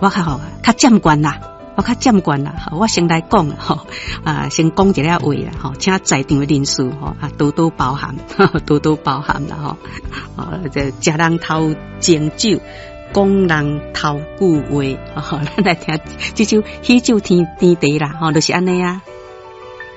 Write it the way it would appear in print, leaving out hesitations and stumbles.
我较占惯啦。我较占惯啦，我先来讲啦，先讲一个话啦，请在场的人士多多包涵，多多包涵啦，这食人头前酒，讲人头句话，咱来听这首《喜酒天地》啦，就是安尼啊。